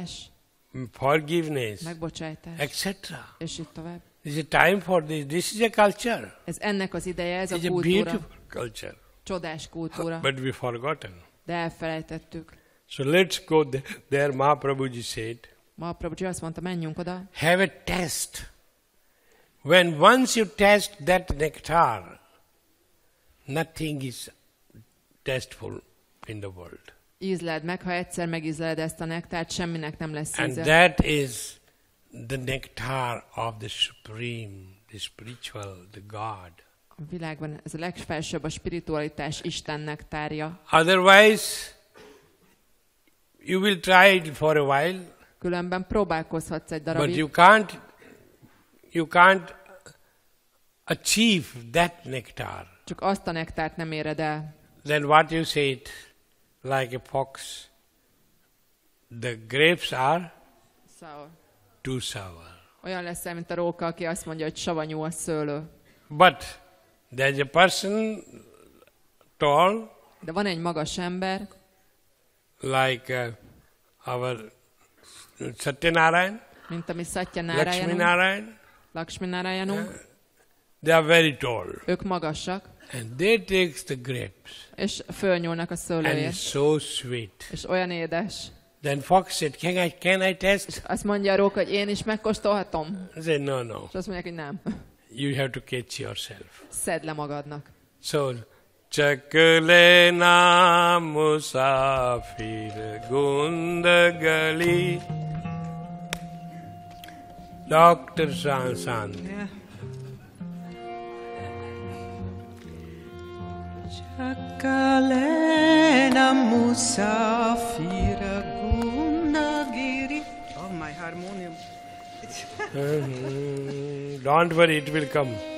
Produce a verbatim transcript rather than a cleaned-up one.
Bocsájtás, forgiveness, megbocsájtás, et cetera. és így tovább. This is a time for this. This is a culture. Ez ennek az ideje, ez a It's a kultúra. beautiful culture. Csodás kultúra. But we forgotten. De elfelejtettük. So let's go there. There Mahaprabhuji said, Mahaprabhuji azt mondta, menjünk oda. have a test. When once you test that nectar, nothing is tasteful in the world. Ízleld meg, ha egyszer megízleled ezt a nektárt, semminek nem lesz And íze. that is the nectar of the Supreme, the spiritual, the God. A világban ez a legfelsőbb, a spiritualitás Isten nektárja. Otherwise, you will try it for a while, Különben próbálkozhatsz egy but darabig, you can't, you can't achieve that nectar. csak azt a nektárt nem éred el. Then what you said, like a fox, the grapes are Szóval too sour. olyan leszel, mint a róka, aki azt mondja, hogy savanyú a szőlő. But there's a person tall, De van egy magas ember, like uh, our Satyanarayan, mint ami Lakshmi Satyanarájanunk, Narayan, Lakshmi Nárájanunk, they are very tall. ők magasak, And they takes the grapes, és fölnyúlnak a and szőlőért, it's so sweet. és olyan édes. Then fox said, can I, can I test? Azt mondja a róka, hogy én is megkóstolhatom? I said, no, no, És azt mondják, hogy nem. you have to catch yourself. Szedd le magadnak. So, Chakle na musafir gundagali. Doctor Sansan. Yeah. Chakalena musafira gunagiri. Oh, my harmonium. Mhm. Don't worry, it will come.